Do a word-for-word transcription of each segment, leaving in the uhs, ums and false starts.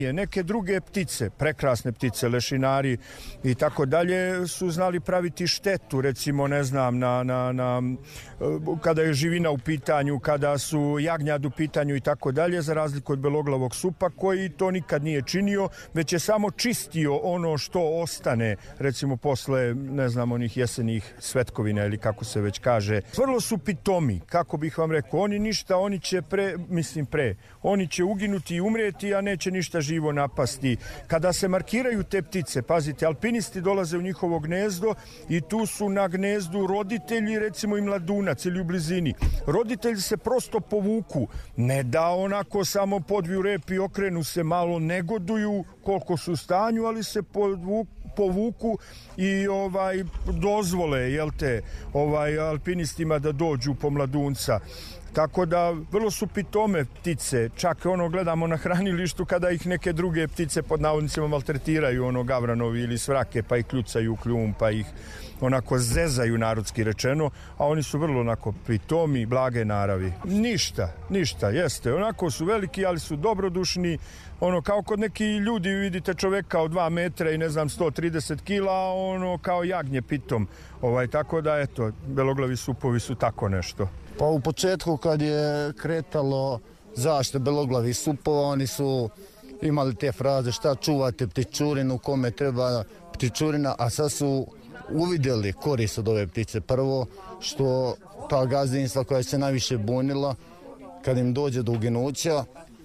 Neke druge ptice, prekrasne ptice, lešinari i tako dalje, su znali praviti štetu, recimo, ne znam, na, na, na, kada je živina u pitanju, kada su jagnjad u pitanju i tako dalje, za razliku od beloglavog supa, koji to nikad nije činio, već je samo čistio ono što ostane, recimo, posle, ne znam, onih jesenih svetkovina ili kako se već kaže. Vrlo su pitomi, kako bih vam rekao, oni ništa, oni će pre, mislim pre, oni će uginuti i umrijeti, a neće ništa živo napasti. Kada se markiraju te ptice, pazite, alpinisti dolaze u njihovo gnezdo i tu su na gnezdu roditelji, recimo i mladunac ili u blizini. Roditelji se prosto povuku, ne da onako samo podviju rep i okrenu se, malo negoduju koliko su u stanju, ali se podvuku, povuku i ovaj dozvole, jel te, ovaj alpinistima da dođu po mladunca. Tako da vrlo su pitome ptice, čak ono gledamo na hranilištu kada ih neke druge ptice pod navodnicima maltretiraju, ono gavranovi ili svrake, pa ih kljucaju u kljun, pa ih onako zezaju, narodski rečeno, a oni su vrlo onako pitomi, blage naravi. Ništa, ništa, jeste, onako su veliki, ali su dobrodušni, ono kao kod neki ljudi vidite čoveka od dva metra i ne znam sto trideset kila, ono kao jagnje pitom, ovaj, tako da eto, beloglavi supovi su tako nešto. Pa u početku kad je kretalo zaštite beloglavih supova, oni su imali te fraze šta čuvate ptičurinu, kome treba ptičurina, a sad su uvidjeli korist od ove ptice. Prvo što ta gazdinstva koja se najviše bunila, kad im dođe do uginuća,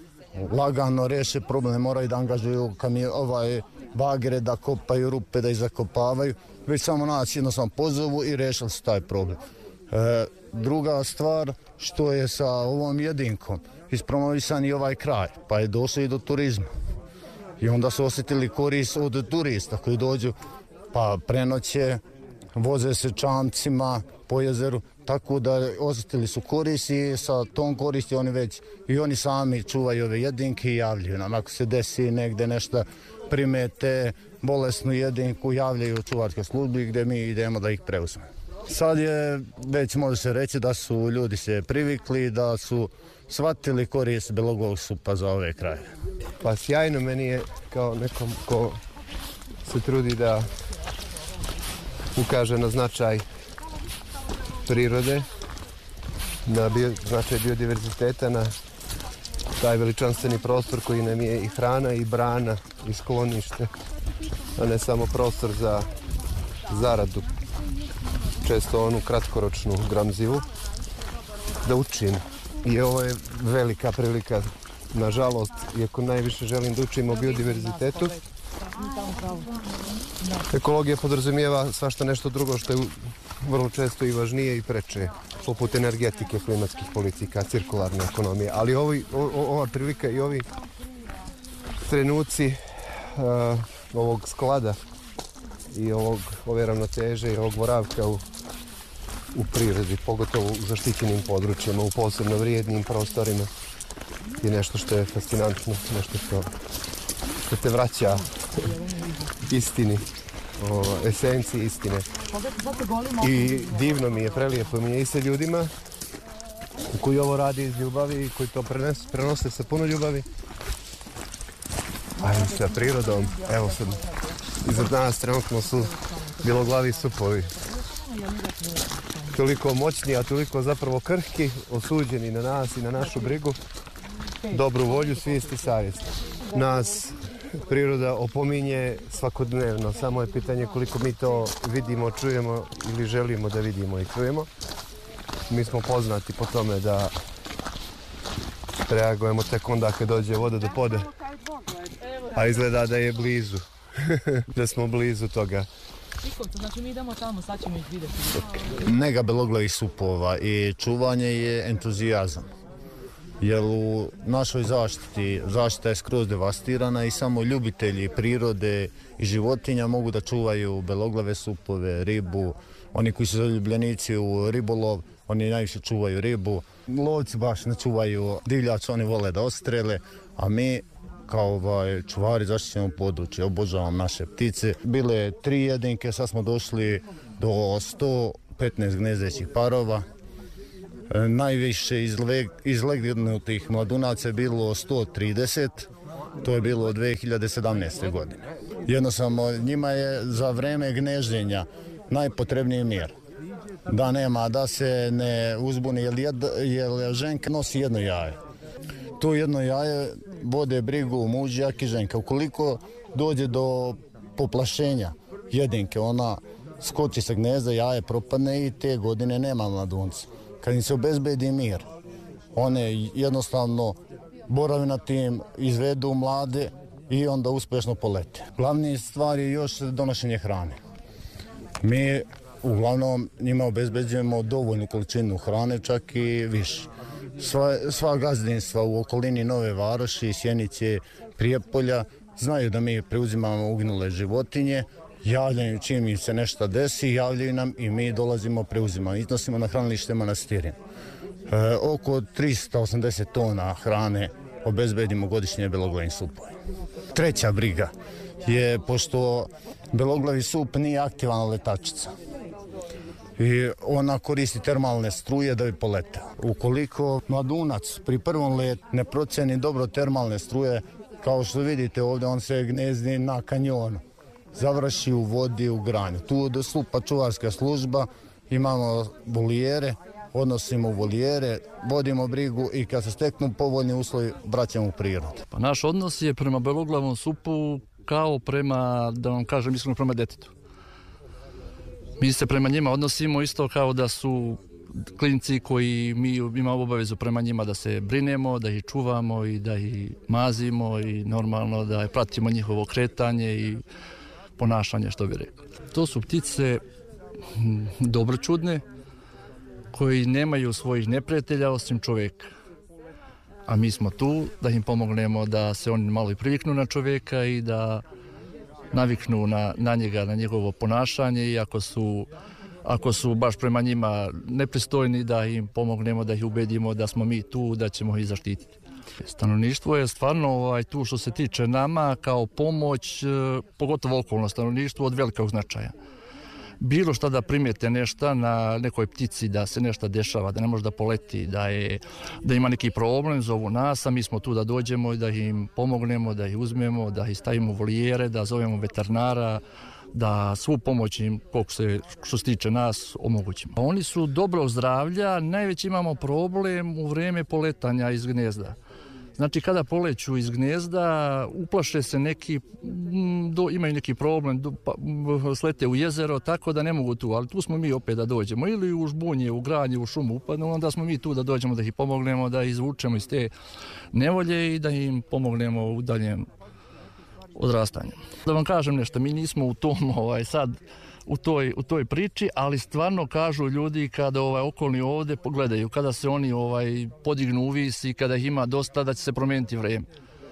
lagano reše problem, ne moraju da angažuju kamije, ovaj, bagere da kopaju rupe, da ih zakopavaju, već samo nas jednostavno pozovu i rešili su taj problem. E, druga stvar što je sa ovom jedinkom ispromovisan i ovaj kraj, pa je došlo i do turizma i onda su osjetili korist od turista koji dođu pa prenoće, voze se čamcima po jezeru, tako da osjetili su korist i sa tom koristi oni već i oni sami čuvaju ove jedinke i javljaju nam. Ako se desi negde nešto primete bolesnu jedinku, javljaju čuvarske službi gdje mi idemo da ih preuzmemo. Sad je, već može se reći da su ljudi se privikli, da su shvatili korist beloglavog supa za ove kraje. Pa sjajno, meni je kao nekom ko se trudi da ukaže na značaj prirode, na bio, značaj biodiverziteta, na taj veličanstveni prostor koji nam je i hrana i brana i sklonište, a ne samo prostor za zaradu, često onu kratkoročnu gramzivu, da učim. I ovo je velika prilika, nažalost, iako najviše želim da učim o biodiverzitetu. Ekologija podrazumijeva svašta nešto drugo što je vrlo često i važnije i preče, poput energetike, klimatskih politika, cirkularne ekonomije. Ali ovi, o, ova prilika i ovi trenuci uh, ovog sklada i ovog, ove ravnoteže i ovog boravka u, u prirodi, pogotovo u zaštićenim područjima, u posebno vrijednim prostorima, je nešto što je fascinantno, nešto što, što te vraća istini, o esenciji istine. I divno mi je, prelijepo mi je i sa ljudima koji ovo radi iz ljubavi i koji to prenose, prenose sa puno ljubavi. A i sa prirodom, evo sad, iza nas trenutno su beloglavi supovi. Toliko moćni, a toliko zapravo krhki, osuđeni na nas i na našu brigu, dobru volju, svijest i savjest. Nas priroda opominje svakodnevno, samo je pitanje koliko mi to vidimo, čujemo ili želimo da vidimo i čujemo. Mi smo poznati po tome da reagujemo tek onda kad dođe voda do pode, a izgleda da je blizu, da smo blizu toga. Znači mi idemo tamo, sad ćemo ih vidjeti. Nega beloglavih supova i čuvanje je entuzijazam. Jer u našoj zaštiti, zaštita je skroz devastirana i samo ljubitelji prirode i životinja mogu da čuvaju beloglave supove, ribu. Oni koji su zaljubljenici u ribolov, oni najviše čuvaju ribu. Lovci baš ne čuvaju divljač, oni vole da ostrele, a mi kao ovaj, čuvari zaštićenog područja obožavam naše ptice. Bile tri jedinke, sad smo došli do sto petnaest gnezdećih parova. Najviše izleg, izlegnutih mladunaca je bilo sto trideset, To je bilo od dve hiljade sedamnaeste. godine. Jednostavno, njima je za vreme gnežđenja najpotrebniji mir. Da nema, da se ne uzbuni, jer, jed, jer ženka nosi jedno jaje. To jedno jaje vode brigu mužjak i ženka. Ukoliko dođe do poplašenja jedinke, ona skoči sa gnezda, jaje propadne i te godine nema mladunca. Kad im se obezbedi mir, one jednostavno borave na tim, izvedu mlade i onda uspješno polete. Glavni stvar je još donošenje hrane. Mi uglavnom njima obezbeđujemo dovoljnu količinu hrane, čak i više. Sva, sva gazdinstva u okolini Nove Varoši, Sjenice, Prijepolja znaju da mi preuzimamo uginule životinje, javljaju čim im se nešto desi, javljaju nam i mi dolazimo, preuzimamo, iznosimo na hranilište Manastirin. E, oko trista osamdeset tona hrane obezbedimo godišnje beloglavim supom. Treća briga je, pošto beloglavi sup nije aktivna letačica i ona koristi termalne struje da bi poletao. Ukoliko mladunac pri prvom letu ne proceni dobro termalne struje, kao što vidite ovdje, on se gnezdi na kanjonu, završi u vodi, u granju. Tu dostupa čuvarska služba, imamo volijere, odnosimo u volijere, vodimo brigu i kad se steknu povoljni uslovi, vraćamo u prirodu. Pa naš odnos je prema beloglavom supu kao prema, da vam kažem iskreno, prema detetu. Mi se prema njima odnosimo isto kao da su klinci koji mi imamo obavezu prema njima da se brinemo, da ih čuvamo i da ih mazimo i normalno da pratimo njihovo kretanje i ponašanje, što bi rekao. To su ptice dobročudne, koji nemaju svojih neprijatelja osim čovjeka. A mi smo tu da im pomognemo da se oni malo i priviknu na čovjeka i da naviknu na, na njega, na njegovo ponašanje i ako su, ako su baš prema njima nepristojni, da im pomognemo, da ih ubedimo da smo mi tu, da ćemo ih zaštititi. Stanovništvo je stvarno ovaj, tu što se tiče nama kao pomoć, pogotovo okolno stanovništvo, od velikog značaja. Bilo šta da primijete nešto na nekoj ptici, da se nešto dešava, da ne može da poleti, da, je, da ima neki problem, zovu nas, a mi smo tu da dođemo i da im pomognemo, da ih uzmemo, da ih stavimo u volijere, da zovemo veterinara, da svu pomoć im, koliko se, što se tiče nas, omogućimo. Oni su dobrog zdravlja, najveći imamo problem u vrijeme poletanja iz gnezda. Znači, kada poleću iz gnezda, uplaše se neki, do, imaju neki problem, do, pa, slete u jezero, tako da ne mogu tu, ali tu smo mi opet da dođemo, ili u žbunje, u granje, u šumu upadnu, onda smo mi tu da dođemo, da ih pomognemo, da izvučemo iz te nevolje i da im pomognemo u daljem odrastanju. Da vam kažem nešto, mi nismo u tom ovaj, sad, u toj, u toj priči, ali stvarno kažu ljudi kada ovaj okolni ovdje pogledaju, kada se oni ovaj podignu u vis i kada ih ima dosta, da će se promijeniti vrijeme.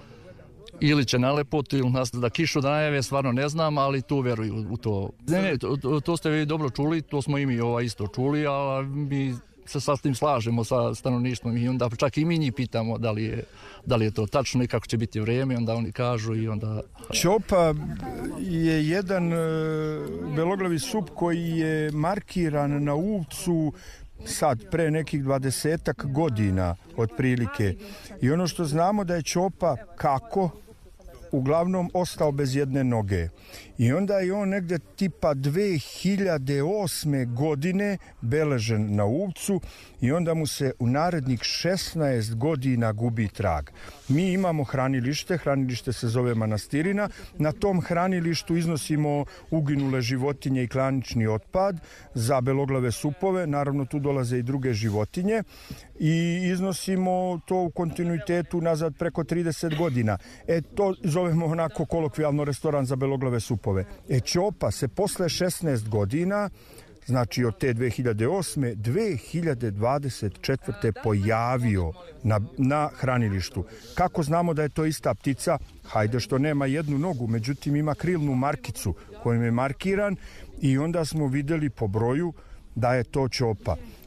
Ili će na lepotu ili nas da kišu najave, stvarno ne znam, ali tu veruju u to. Ne, ne, to, to ste vi dobro čuli, to smo i mi ovaj isto čuli, a mi se sa tim slažemo sa stanovništvom i onda čak i mi njih pitamo da li je, da li je to tačno i kako će biti vrijeme, onda oni kažu i onda... Ćopa je jedan beloglavi sup koji je markiran na Uvcu sad pre nekih dvadesetak godina otprilike. I ono što znamo da je Ćopa kako uglavnom ostao bez jedne noge. I onda je on negde tipa dve hiljade osme. godine beležen na Uvcu i onda mu se u narednih šesnaest godina gubi trag. Mi imamo hranilište, hranilište se zove Manastirina, na tom hranilištu iznosimo uginule životinje i klanični otpad za beloglave supove, naravno tu dolaze i druge životinje i iznosimo to u kontinuitetu nazad preko trideset godina. E to zovemo onako kolokvijalno restoran za beloglave supove. E Ćopa se posle šesnaest godina, znači od te dve hiljade osme. dve hiljade dvadeset četvrte. pojavio na, na hranilištu. Kako znamo da je to ista ptica? Hajde što nema jednu nogu, međutim ima krilnu markicu kojom je markiran i onda smo vidjeli po broju da je to Ćopa.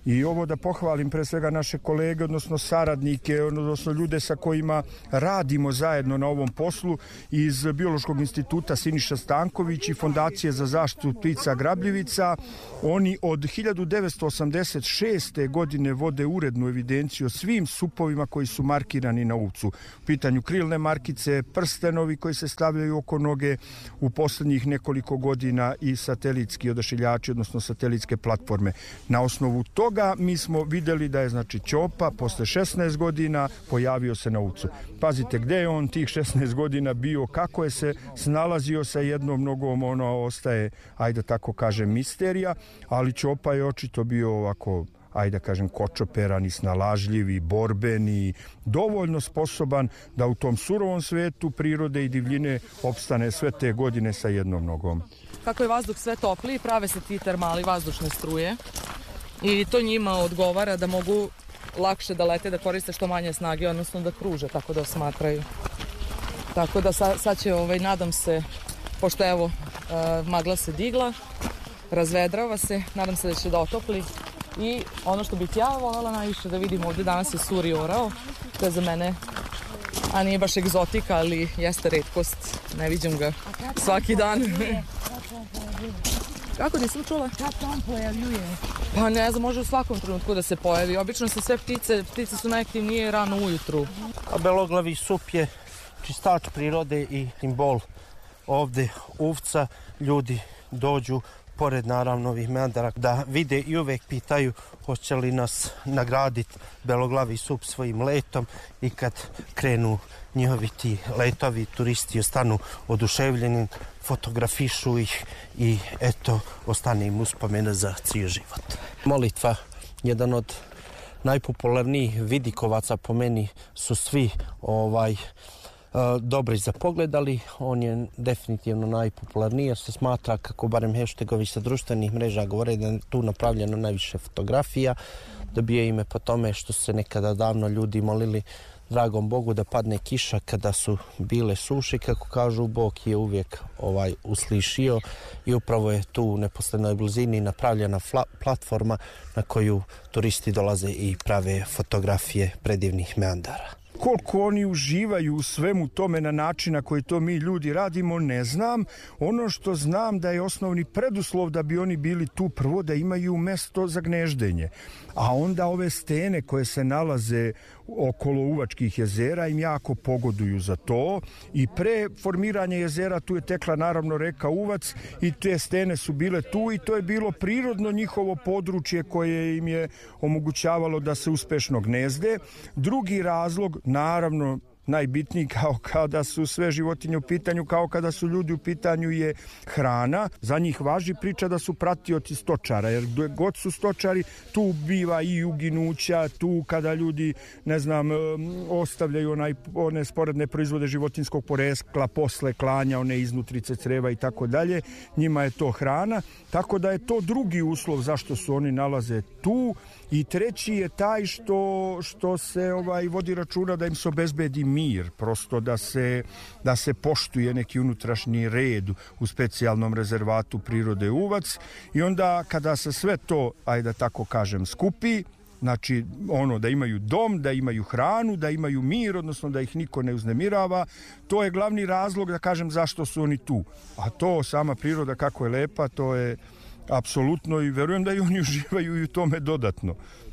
I ovo da pohvalim pre svega naše kolege, odnosno saradnike, odnosno ljude sa kojima radimo zajedno na ovom poslu iz Biološkog instituta Siniša Stanković i Fondacije za zaštitu ptica grabljivica. Oni od hiljadu devetsto osamdeset šeste. godine vode urednu evidenciju o svim supovima koji su markirani na uvcu. U pitanju krilne markice, prstenovi koji se stavljaju oko noge, u poslednjih nekoliko godina i satelitski odašiljači, odnosno satelitske platforme. Na osnovu toga mi smo videli da je znači Ćopa posle šesnaest godina pojavio se na uvcu. Pazite gde je on tih šesnaest godina bio, kako je se snalazio sa jednom nogom, ono ostaje, ajde tako kažem, misterija, ali Ćopa je očito bio ovako, ajde da kažem, kočoperan i snalažljiv i borben i dovoljno sposoban da u tom surovom svetu prirode i divljine opstane sve te godine sa jednom nogom. Kako je vazduh sve topliji, prave se ti termali vazdušne struje i to njima odgovara da mogu lakše da lete, da koriste što manje snage, odnosno da kruže, tako da osmatraju. Tako da sa, sad će, ovaj, nadam se, pošto evo uh, magla se digla, razvedrava se, nadam se da će da otopli. I ono što bih ja voljela najviše da vidim ovdje, danas je suri orao, to je za mene, a nije baš egzotika, ali jeste retkost, ne vidim ga svaki dan. Kako nisam čula? Kad se on pojavljuje? Pa ne znam, može u svakom trenutku da se pojavi. Obično se sve ptice, ptice su najaktivnije rano ujutru. A beloglavi sup je čistač prirode i simbol ovde uvca. Ljudi dođu pored naravno ovih meandara da vide i uvek pitaju hoće li nas nagraditi beloglavi sup svojim letom i kad krenu njihovi ti letovi, turisti ostanu oduševljeni, fotografišu ih i eto, ostane im uspomena za cijel život. Molitva, jedan od najpopularnijih vidikovaca po meni su svi ovaj dobri za pogled, ali on je definitivno najpopularniji jer se smatra, kako barem hashtagovi sa društvenih mreža govore, da je tu napravljeno najviše fotografija. Dobije ime po tome što se nekada davno ljudi molili dragom Bogu da padne kiša kada su bile suše, kako kažu, Bog je uvijek ovaj uslišio i upravo je tu u neposrednoj blizini napravljena platforma na koju turisti dolaze i prave fotografije predivnih meandara. Koliko oni uživaju u svemu tome na način na koji to mi ljudi radimo, ne znam. Ono što znam da je osnovni preduslov da bi oni bili tu, prvo da imaju mesto za gneždenje. A onda ove stene koje se nalaze okolo Uvačkih jezera im jako pogoduju za to. I pre formiranja jezera tu je tekla naravno reka Uvac i te stene su bile tu i to je bilo prirodno njihovo područje koje im je omogućavalo da se uspešno gnezde. Drugi razlog, naravno, najbitniji kao kada su sve životinje u pitanju, kao kada su ljudi u pitanju, je hrana. Za njih važi priča da su pratioci stočara, jer gdje god su stočari, tu biva i uginuća, tu kada ljudi, ne znam, ostavljaju onaj, one sporedne proizvode životinskog porekla posle klanja, one iznutrice creva i tako dalje, njima je to hrana, tako da je to drugi uslov zašto su oni nalaze tu. I treći je taj što, što se ovaj vodi računa da im se obezbedi mir, prosto da se, da se poštuje neki unutrašnji red u specijalnom rezervatu prirode Uvac i onda kada se sve to, ajde da tako kažem, skupi, znači ono da imaju dom, da imaju hranu, da imaju mir, odnosno da ih niko ne uznemirava, to je glavni razlog da kažem zašto su oni tu. A to sama priroda kako je lepa, to je apsolutno i verujem da i oni uživaju i u tome dodatno.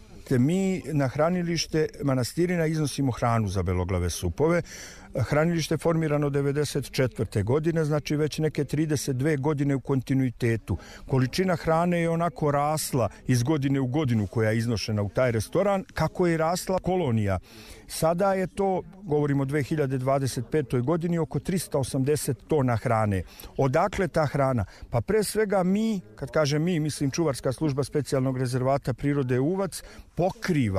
Mi na hranilište manastirina iznosimo hranu za beloglave supove. Hranilište je formirano devedeset četvrte godine, znači već neke trideset dve godine u kontinuitetu. Količina hrane je onako rasla iz godine u godinu koja je iznošena u taj restoran, kako je rasla kolonija. Sada je to, govorimo o dve hiljade dvadeset petoj godini, oko tristo osamdeset tona hrane. Odakle ta hrana? Pa pre svega mi, kad kažem mi, mislim Čuvarska služba specijalnog rezervata prirode Uvac, pokriva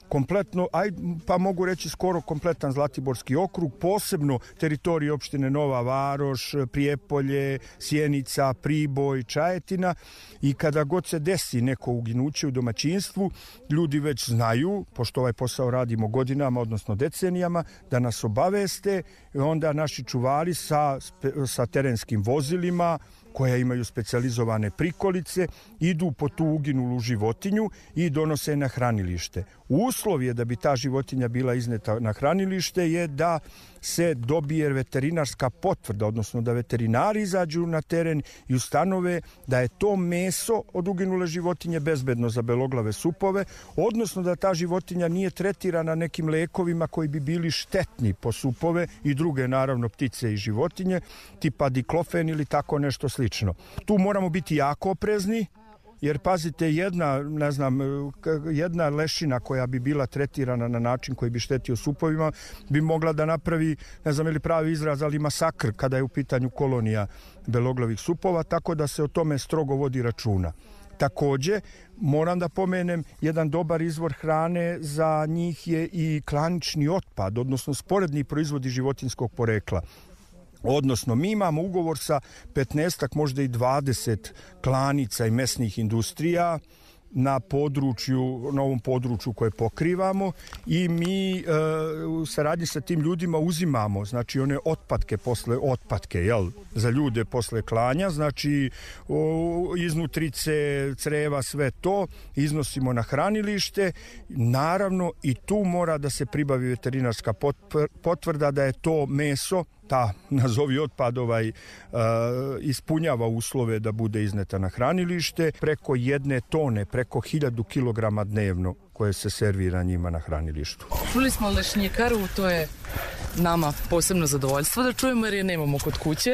kompletno, aj, pa mogu reći skoro kompletan Zlatiborski okrug, posebno teritorije opštine Nova Varoš, Prijepolje, Sjenica, Priboj, Čajetina, i kada god se desi neko uginuće u domaćinstvu, ljudi već znaju, pošto ovaj posao radimo godinama, odnosno decenijama, da nas obaveste, i onda naši čuvari sa, sa terenskim vozilima koja imaju specijalizovane prikolice, idu po tu uginulu životinju i donose na hranilište. Uslov je da bi ta životinja bila izneta na hranilište je da se dobije veterinarska potvrda, odnosno da veterinari izađu na teren i ustanove da je to meso od uginule životinje bezbedno za beloglave supove, odnosno da ta životinja nije tretirana nekim lekovima koji bi bili štetni po supove i druge, naravno, ptice i životinje, tipa diklofen ili tako nešto slično. Tu moramo biti jako oprezni, jer pazite, jedna, ne znam, jedna lešina koja bi bila tretirana na način koji bi štetio supovima bi mogla da napravi, ne znam ili pravi izraz, ali masakr kada je u pitanju kolonija beloglavih supova, tako da se o tome strogo vodi računa. Takođe, moram da pomenem, jedan dobar izvor hrane za njih je i klanični otpad, odnosno sporedni proizvodi životinjskog porekla. Odnosno, mi imamo ugovor sa petnaestak, možda i dvadeset klanica i mesnih industrija na području, na ovom području koje pokrivamo, i mi e, u saradnji sa tim ljudima uzimamo, znači, one otpadke posle otpadke, jel, za ljude posle klanja, znači o, iznutrice, creva, sve to iznosimo na hranilište. Naravno, i tu mora da se pribavi veterinarska potvrda da je to meso, ta, nazovi otpad, ovaj, uh, ispunjava uslove da bude izneta na hranilište, preko jedne tone, preko hiljadu kilograma dnevno koje se servira njima na hranilištu. Čuli smo lešinjikaru, to je nama posebno zadovoljstvo da čujemo, jer je nemamo kod kuće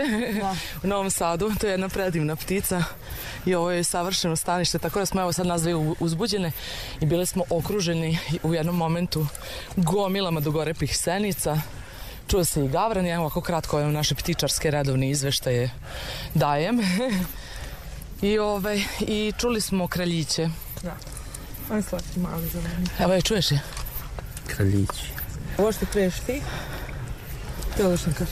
u Novom Sadu. To je jedna predivna ptica i ovo je savršeno stanište, tako da smo evo sad nas dve uzbuđene i bile smo okruženi u jednom momentu gomilama dugorepih senica. Čuo se i gavran, evo ovako kratko ove naše ptičarske redovne izveštaje dajem. I, ovaj, I čuli smo kraljiće. Da, on je slatki mali za mene. Evo je, čuješ je? Kraljići. Ovo što kreš ti? To je lešnikar.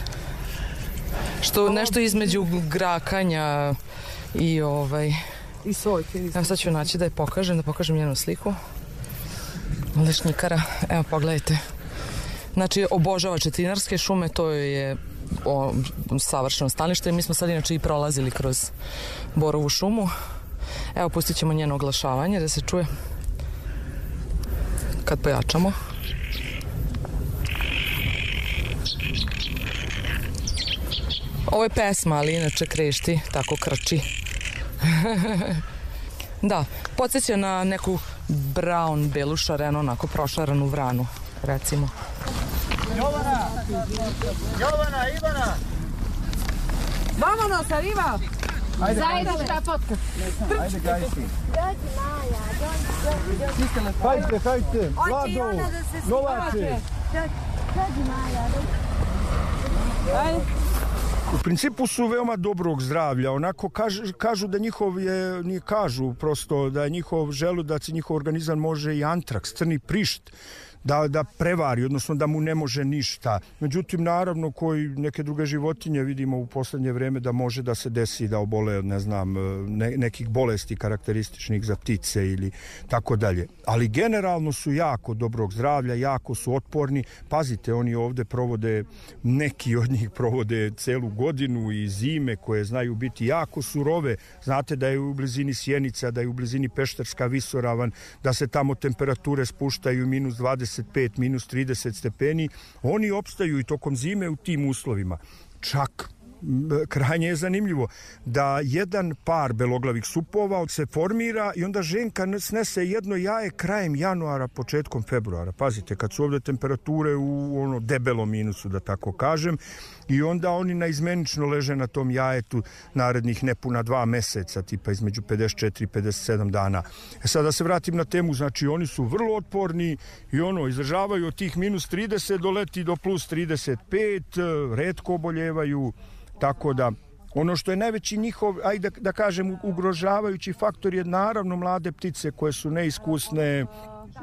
Što nešto između grakanja i ovaj... I sojke. Evo sad ću naći da je pokažem, da pokažem njenu sliku. Lešnikara, evo pogledajte. Znači, obožava četrinarske šume, to je o, savršeno stanište i mi smo sad inače i prolazili kroz Borovu šumu. Evo, pustit ćemo njeno oglašavanje da se čuje kad pojačamo. Ovo je pesma, ali inače krešti, tako krči. Da, podsjeća na neku brown belu šarenu, onako prošaranu vranu, recimo. Jovana! Jovana, Ivana! Vamos, arriva! Zajednička fotka. Ajde, Gajsi. Dođi, Maja, dođi, dođi, dođi. Hajde, hajde, Vlado, Novače. Dođi, Maja, dođi. Ajde. U principu su veoma dobrog zdravlja, onako kažu, kažu da njihov je, nije kažu prosto da je njihov želudac i njihov organizam može i antraks, crni prišt, da, da prevari, odnosno da mu ne može ništa. Međutim, naravno, koji neke druge životinje vidimo u poslednje vreme da može da se desi da obole od, ne znam, ne, nekih bolesti karakterističnih za ptice ili tako dalje. Ali generalno su jako dobrog zdravlja, jako su otporni. Pazite, oni ovde provode, neki od njih provode celu godinu i zime koje znaju biti jako surove. Znate da je u blizini Sjenica, da je u blizini Pešterska visoravan, da se tamo temperature spuštaju minus dvadeset pet, minus trideset stepeni. Oni opstaju i tokom zime u tim uslovima. Čak krajnje je zanimljivo da jedan par beloglavih supova se formira i onda ženka snese jedno jaje krajem januara, početkom februara. Pazite, kad su ovde temperature u ono debelom minusu, da tako kažem, i onda oni naizmenično leže na tom jajetu narednih nepuna dva meseca, tipa između pedeset četiri i pedeset sedam dana. E sad da se vratim na temu, znači oni su vrlo otporni i ono, izdržavaju od tih minus trideset do leti do plus trideset pet, retko oboljevaju. Tako da, ono što je najveći njihov, ajde da, da kažem, ugrožavajući faktor je naravno mlade ptice koje su neiskusne,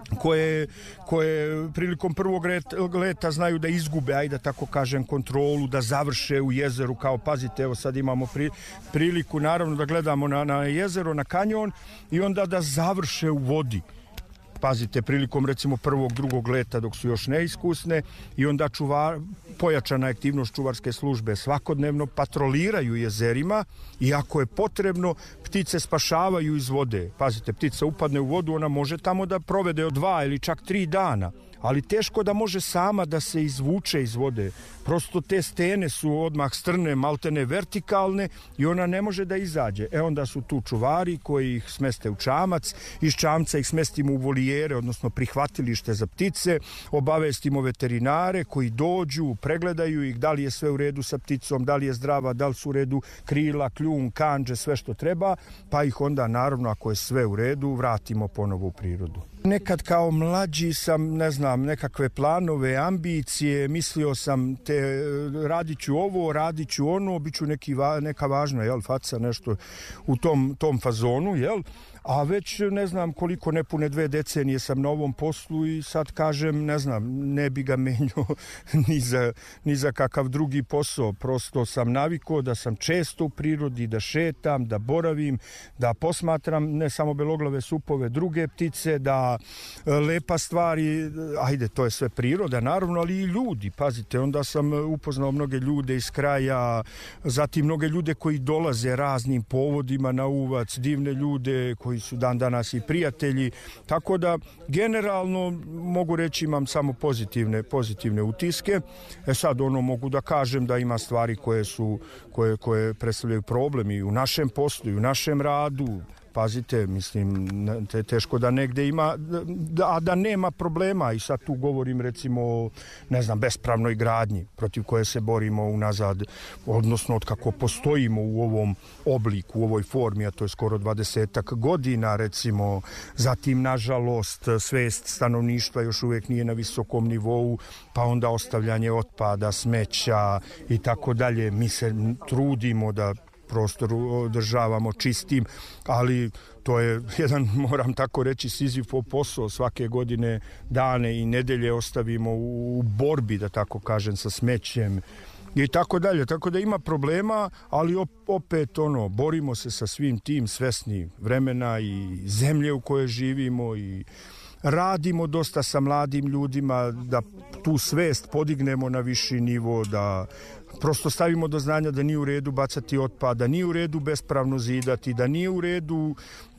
koje, koje prilikom prvog leta znaju da izgube, ajde da tako kažem, kontrolu, da završe u jezeru, kao pazite, evo sad imamo pri, priliku naravno da gledamo na, na jezero, na kanjon i onda da završe u vodi. Pazite, prilikom recimo prvog, drugog leta dok su još neiskusne i onda čuvar, pojačana aktivnost čuvarske službe svakodnevno patroliraju jezerima i ako je potrebno ptice spašavaju iz vode. Pazite, ptica upadne u vodu, ona može tamo da provede od dva ili čak tri dana, ali teško da može sama da se izvuče iz vode. Prosto te stene su odmah strne, maltene vertikalne i ona ne može da izađe. E onda su tu čuvari koji ih smeste u čamac, iz čamca ih smestimo u volijere, odnosno prihvatilište za ptice, obavestimo veterinare koji dođu, pregledaju ih, da li je sve u redu sa pticom, da li je zdrava, da li su u redu krila, kljun, kandže, sve što treba, pa ih onda naravno ako je sve u redu vratimo ponovo u prirodu. Nekad kao mlađi sam, ne znam, nekakve planove, ambicije, mislio sam te radit ću ovo, radit ću ono, bit ću neki, neka važna, jel, faca, nešto u tom, tom fazonu, jel? A već ne znam koliko, nepune dve decenije sam na ovom poslu i sad kažem, ne znam, ne bi ga menjao ni za, ni za kakav drugi posao. Prosto sam navikao da sam često u prirodi, da šetam, da boravim, da posmatram ne samo beloglave supove, druge ptice, da lepa stvari, ajde, to je sve priroda, naravno, ali i ljudi. Pazite, onda sam upoznao mnoge ljude iz kraja, zatim mnoge ljude koji dolaze raznim povodima na uvac, divne ljude koji su dan danas i prijatelji, tako da generalno mogu reći imam samo pozitivne, pozitivne utiske. E sad ono mogu da kažem da ima stvari koje su, koje, koje predstavljaju problem i u našem poslu i u našem radu. Pazite, mislim, te, teško da negde ima, da, a da nema problema i sad tu govorim recimo, ne znam, bespravnoj gradnji protiv koje se borimo unazad, odnosno od kako postojimo u ovom obliku, u ovoj formi, a to je skoro dvadesetak godina recimo, zatim nažalost svest stanovništva još uvijek nije na visokom nivou, pa onda ostavljanje otpada, smeća i tako dalje. Mi se trudimo da prostor održavamo čistim, ali to je jedan, moram tako reći, Sizifov posao. Svake godine dane i nedelje ostavimo u borbi, da tako kažem, sa smećem i tako dalje. Tako da ima problema, ali opet ono, borimo se sa svim tim, svesni vremena i zemlje u kojoj živimo i radimo dosta sa mladim ljudima da tu svest podignemo na viši nivo, da prosto stavimo do znanja da nije u redu bacati otpad, da nije u redu bespravno zidati, da nije u redu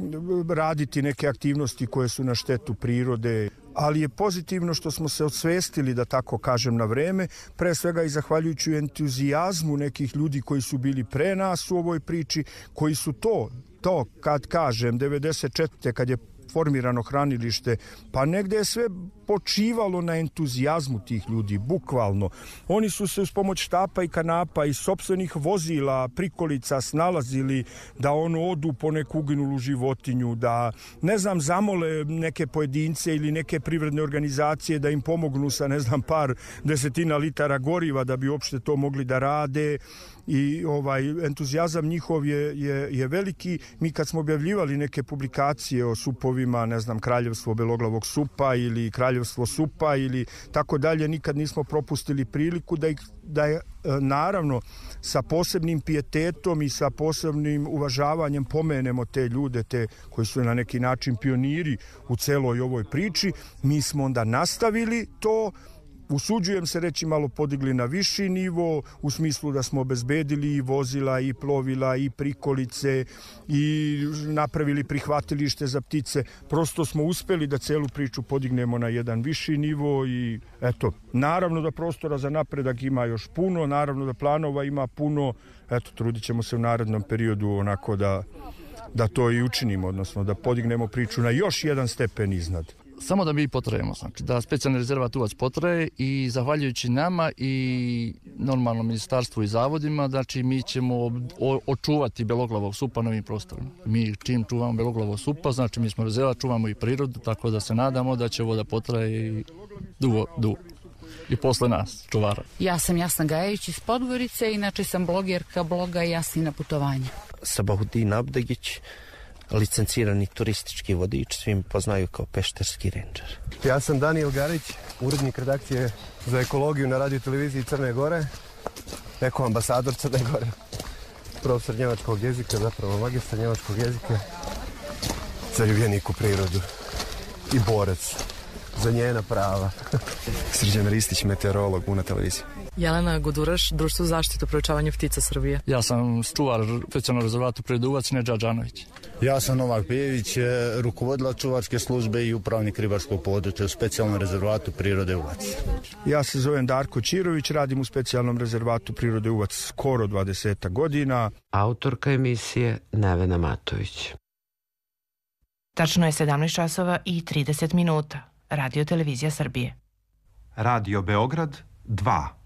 raditi neke aktivnosti koje su na štetu prirode. Ali je pozitivno što smo se odsvestili, da tako kažem, na vreme, pre svega i zahvaljujući entuzijazmu nekih ljudi koji su bili pre nas u ovoj priči, koji su to, to kad kažem, devedeset četvrte kad je formirano hranilište, pa negde je sve počivalo na entuzijazmu tih ljudi, bukvalno. Oni su se uz pomoć štapa i kanapa i sopstvenih vozila, prikolica snalazili da ono odu po neku uginulu životinju, da, ne znam, zamole neke pojedince ili neke privredne organizacije da im pomognu sa, ne znam, par desetina litara goriva da bi uopšte to mogli da rade. I ovaj entuzijazam njihov je, je, je veliki. Mi kad smo objavljivali neke publikacije o supovima, ne znam, Kraljevstvo beloglavog supa ili Kraljevstvo supa ili tako dalje, nikad nismo propustili priliku da ih, da je naravno sa posebnim pijetetom i sa posebnim uvažavanjem pomenemo te ljude, te koji su na neki način pioniri u celoj ovoj priči. Mi smo onda nastavili to, usuđujem se reći, malo podigli na viši nivo, u smislu da smo obezbedili i vozila i plovila i prikolice i napravili prihvatilište za ptice. Prosto smo uspeli da celu priču podignemo na jedan viši nivo i eto, naravno da prostora za napredak ima još puno, naravno da planova ima puno, eto, trudit ćemo se u narednom periodu onako da, da to i učinimo, odnosno da podignemo priču na još jedan stepen iznad. Samo da mi potrajemo, znači da specijalni rezervat Uvac potraje i zahvaljujući nama i normalno ministarstvu i zavodima, znači mi ćemo očuvati beloglavog supa na ovim prostorima. Mi čim čuvamo beloglavog supa, znači mi smo rezervat, čuvamo i prirodu, tako da se nadamo da će ovo da potraje i dugo, dugo. I posle nas, čuvara. Ja sam Jasna Gajević iz Podgorice, inače sam blogerka bloga Jasnina putovanja. Sabahuddin Abdegić, licencirani turistički vodič, svi me poznaju kao pešterski rendžer. Ja sam Daniel Garić, urednik redakcije za ekologiju na radio televiziji Crne Gore, ekoambasador Crne Gore, profesor njemačkog jezika, zapravo magistar njemačkog jezika, zaljubljenik u prirodu i borac za njena prava. Srđan Ristić, meteorolog u na televiziji. Jelena Goduraš, Društvo za zaštitu i proučavanje ptica Srbije. Ja sam čuvar specijalnog rezervata Prirode Uvac, Nedža Đanović. Ja sam Novak Pejević, rukovodila čuvarske službe i upravnik ribarskog područja u specijalnom rezervatu Prirode Uvac. Ja se zovem Darko Čirović, radim u specijalnom rezervatu Prirode Uvac skoro dvadeset godina. Autorka emisije Nevena Matović. Tačno je sedamnaest časova i trideset minuta. Radio Televizija Srbije. Radio Beograd dva.